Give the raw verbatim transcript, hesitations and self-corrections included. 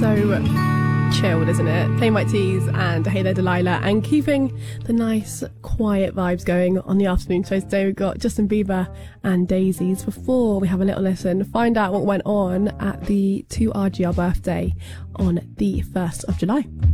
So chilled, isn't it? Plain White Tees and Hey There Delilah, and keeping the nice quiet vibes going on the afternoon show today. We've got Justin Bieber and Daisies. Before we have a little listen, find out what went on at the two R G R birthday on the first of July.